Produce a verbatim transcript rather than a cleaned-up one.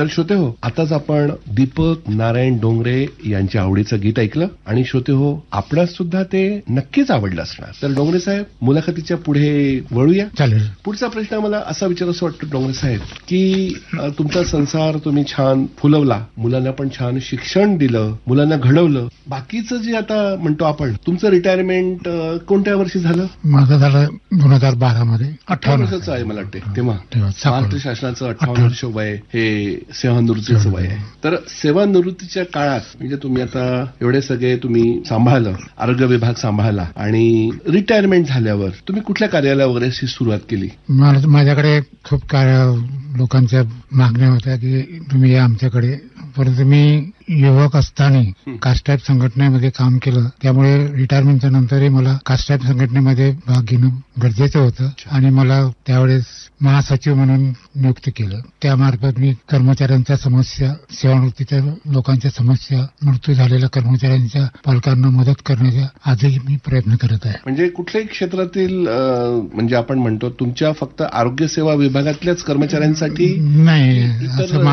तर श्रोते हो, आताच आपण दीपक नारायण डोंगरे यांच्या आवडीचं गीत ऐकलं आणि श्रोते हो, आपणास सुद्धा ते नक्कीच आवडलं असणार. तर डोंगरे साहेब, मुलाखतीच्या पुढे वळूया. चालेल. पुढचा प्रश्न मला असा विचारायचं वाटतं डोंगरे साहेब, की अ, तुमचा संसार तुम्ही छान फुलवला, मुलांना पण छान शिक्षण दिलं, मुलांना घडवलं. बाकीचं जे आता म्हणतो आपण, तुमचं रिटायरमेंट अ, कोणत्या वर्षी झालं? माझं झालं दोन हजार बारा मध्ये अठ्ठावन्न वर्षाचं आहे मला वाटते तेव्हा. तेव्हा महाराष्ट्र शासनाचं अठ्ठावन्न वर्ष वय हे सेवानिवृत्तीचं वय आहे. तर सेवानिवृत्तीच्या काळात म्हणजे तुम्ही आता एवढे सगळे तुम्ही सांभाळलं, आरोग्य विभाग सांभाळला आणि रिटायरमेंट झाल्यावर तुम्ही कुठल्या कार्यालया वगैरे अशी सुरुवात केली? मला माझ्याकडे खूप कार्य लोकांच्या मागण्या होत्या की तुम्ही या आमच्याकडे, परंतु मी युवक असताना कास्टाईप संघटनेमध्ये काम केलं, त्यामुळे रिटायरमेंटच्या नंतरही मला कास्टाईप संघटनेमध्ये भाग घेणं गरजेचं होतं आणि मला त्यावेळेस महासचिव म्हणून नियुक्त केलं. त्यामार्फत मी कर्मचाऱ्यांच्या समस्या, सेवानिवृत्तीच्या लोकांच्या समस्या, मृत्यू झालेल्या कर्मचाऱ्यांच्या पालकांना मदत करण्याचा आजही मी प्रयत्न करत आहे. म्हणजे कुठल्याही क्षेत्रातील अ, म्हणजे आपण म्हणतो तुमच्या फक्त आरोग्य सेवा विभागातल्याच कर्मचाऱ्यांसाठी नाही, इतर असं